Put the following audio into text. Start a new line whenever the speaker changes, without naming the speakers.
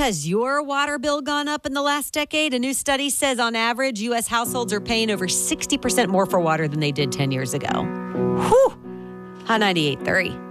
Has your water bill gone up in the last decade? A new study says on average, U.S. households are paying over 60% more for water than they did 10 years ago. Whew. Hot 98.3.